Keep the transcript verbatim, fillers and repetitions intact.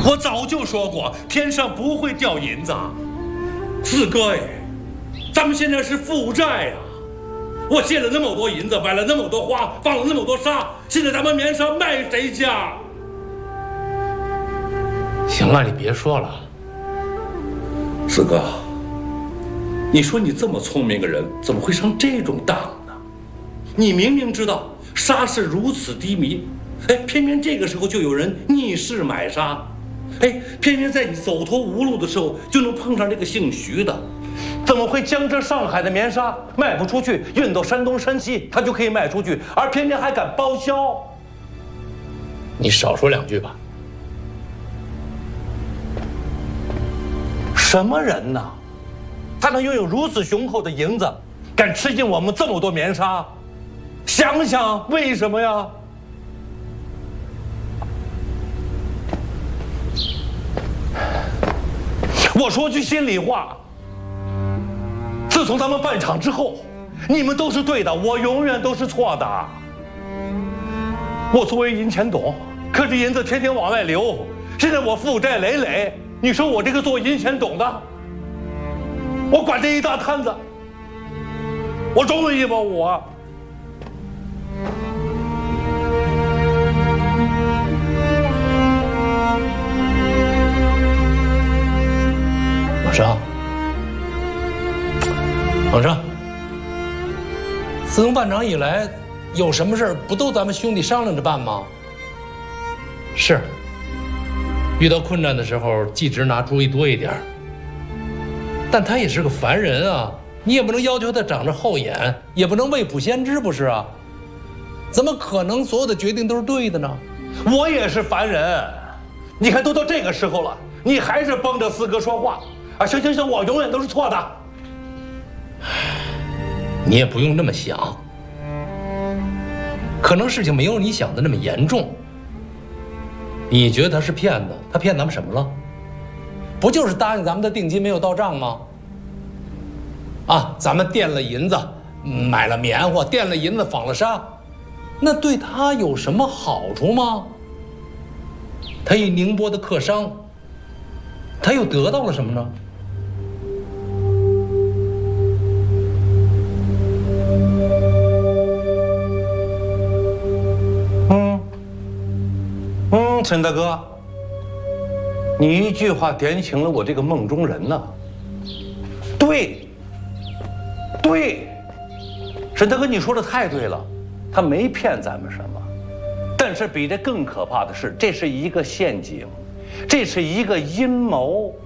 我早就说过，天上不会掉银子。四哥哎，咱们现在是负债呀、啊！我借了那么多银子，买了那么多花，放了那么多沙，现在咱们棉纱卖谁家？ 行了，你别说了。 四哥，你说你这么聪明个人，怎么会上这种当呢？你明明知道沙是如此低迷，哎，偏偏这个时候就有人逆势买沙，哎，偏偏在你走投无路的时候就能碰上这个姓徐的，怎么会江浙上海的棉纱卖不出去，运到山东山西他就可以卖出去，而偏偏还敢包销？ 你少说两句吧。 什么人呢？他能拥有如此雄厚的银子，敢吃进我们这么多棉纱？想想为什么呀？我说句心里话，自从咱们办厂之后，你们都是对的，我永远都是错的。我作为银钱董，可这银子天天往外流，现在我负债累累。你说我这个做银钱董的，我管这一大摊子，我容易吗我？ 老张，老张，自从办厂以来，有什么事儿不都咱们兄弟商量着办吗？是。遇到困难的时候，季直拿主意多一点，但他也是个凡人啊，你也不能要求他长着厚眼，也不能未卜先知，不是啊？怎么可能所有的决定都是对的呢？ 我也是凡人，你看都到这个时候了，你还是帮着四哥说话啊！行行行，我永远都是错的。 你也不用那么想，可能事情没有你想的那么严重。你觉得他是骗子？他骗咱们什么了？不就是答应咱们的定金没有到账吗？啊，咱们垫了银子，买了棉花，垫了银子，纺了纱，那对他有什么好处吗？他以宁波的客商，他又得到了什么呢？ 陈大哥，你一句话点醒了我这个梦中人呢。对，对，沈大哥，你说的太对了，他没骗咱们什么，但是比这更可怕的是，这是一个陷阱，这是一个阴谋。